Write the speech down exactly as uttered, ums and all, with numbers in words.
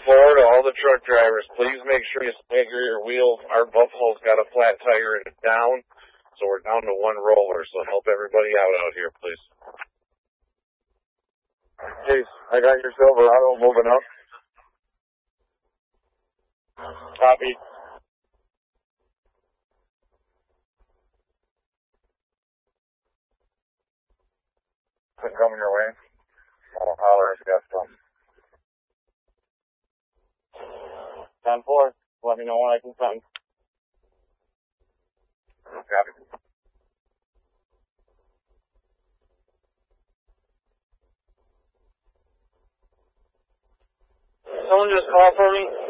four to all the truck drivers, please make sure you stagger your wheel. Our Buffalo's got a flat tire and it's down, so we're down to one roller, so help everybody out out here, please. Chase, I got your Silverado moving up. Copy. Is it coming your way? I'll holler if you got some. ten four, let me know when I can send. Copy. Someone just called for me.